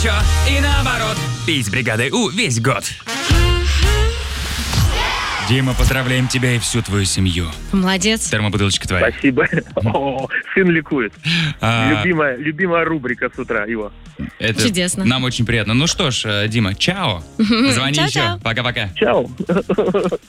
еще и наоборот. Пить с бригадой У весь год. Дима, поздравляем тебя и всю твою семью. Молодец. Термобутылочка твоя. Спасибо. О, сын ликует. Любимая рубрика с утра его. Это чудесно. Нам очень приятно. Ну что ж, Дима, чао. Звони еще. Чао-чао. Пока-пока. Чао.